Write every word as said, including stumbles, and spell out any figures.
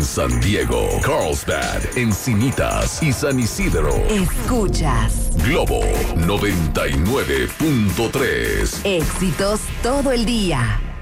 en San Diego, Carlsbad, Encinitas y San Isidro. Escuchas Globo noventa y nueve punto tres. Éxitos todo el día.